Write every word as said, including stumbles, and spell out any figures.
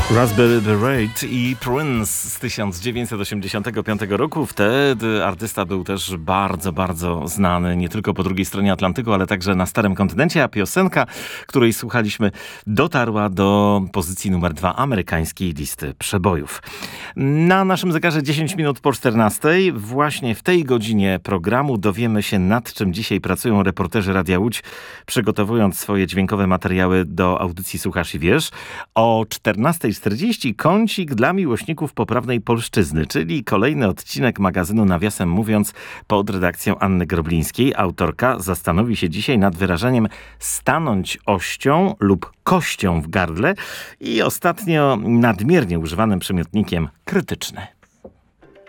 Raspberry Beret i Prince z tysiąc dziewięćset osiemdziesiątego piątego roku. Wtedy artysta był też bardzo, bardzo znany nie tylko po drugiej stronie Atlantyku, ale także na starym kontynencie, a piosenka, której słuchaliśmy, dotarła do pozycji numer dwa amerykańskiej listy przebojów. Na naszym zegarze dziesięć minut po czternastej. Właśnie w tej godzinie programu dowiemy się, nad czym dzisiaj pracują reporterzy Radia Łódź, przygotowując swoje dźwiękowe materiały do audycji Słuchasz i Wiesz. O czternasta czterdzieści kącik dla miłośników poprawnej polszczyzny, czyli kolejny odcinek magazynu Nawiasem Mówiąc pod redakcją Anny Groblińskiej. Autorka zastanowi się dzisiaj nad wyrażeniem stanąć ością lub kością w gardle i ostatnio nadmiernie używanym przymiotnikiem krytyczny.